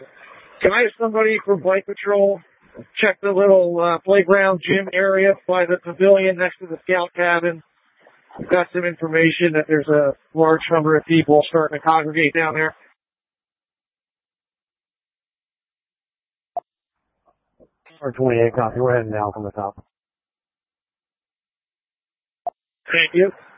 Can I have somebody from Bike Patrol check the little playground gym area by the pavilion next to the scout cabin? We've got some information that there's a large number of people starting to congregate down there. R28 copy. We're heading down from the top. Thank you.